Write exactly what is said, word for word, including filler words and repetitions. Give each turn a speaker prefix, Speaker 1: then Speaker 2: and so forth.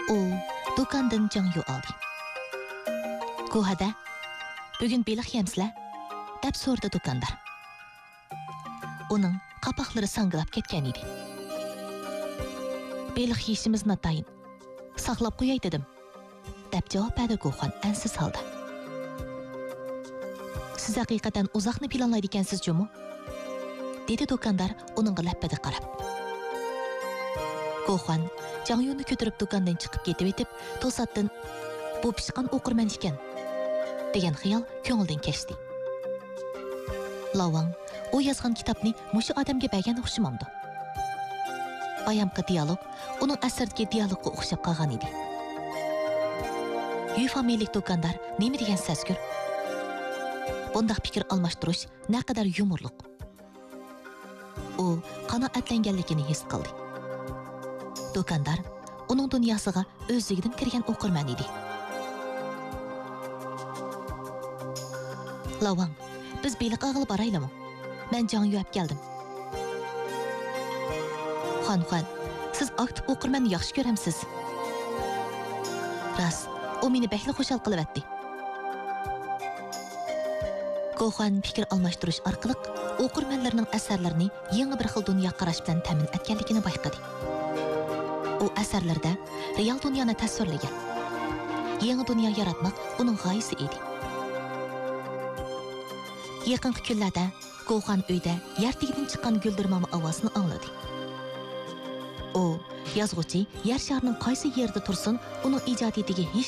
Speaker 1: u do'kondan Jangyu oldi. Gohada, bugun beliq yemsizlar? deb so'radi do'kondor. Uning qapoqlari sangilab ketgan edi. Beliq yeyishimiz natayin. Saqlab qo'yay dedim, deb javob berdi Goxan ansiz holda. Siz haqiqatan uzoqni planlaydi ekansiz, Jumu? dedi do'kondor uningga lappada qarab. Goxan Jangyuni ko'tarib do'kondan chiqib ketib etib, to'satdan bu pishqan o'qirman ekan degan xiyol ko'ngildan kechdi. Lavang u yozgan kitobni mushu odamga bergan o'xshamamdi. Bayamqi dialog uning asardagi dialogga o'xshab qolgan edi. Yu familiyalik do'kondor nima degan sazgur? Bundaq fikr almashtirish naqadar yumorliq. U qanoatlanganligini his qildi. Do'kondor uning dunyosiga o'zligidan kirgan o'qirman edi. Lavang, biz beliq ag'il baraylimi? Men Jangyu olib keldim. Xon-xon, siz aktiv o'qirmanni yaxshi ko'ramsiz. Ras, u meni bekli xushal qilyapti. Goxan fikr almashtirish orqali o'qirmanlarning asarlarini yangi bir xil dunyo qarash bilan ta'min etganligini bayqadi. U asarlarda real dunyoni tasvirlagan. Yangi dunyo yaratmoq uning g'oyasi edi. Yaqinqi kunlarda Goxan uyda yer tagidan chiqqan guldirmama ovozini angladi. U, yozuvchi yer sharining qaysi yerda tursin, uning ijodiyatiga hech